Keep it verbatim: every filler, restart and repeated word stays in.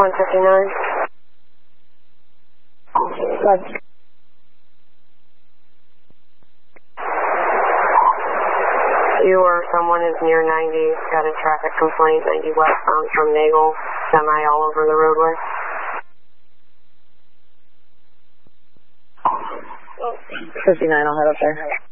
one fifty-nine. Good. You or someone is near ninety, got a traffic complaint, ninety westbound from Nagel, semi all over the roadway. fifty-nine, I'll head up there.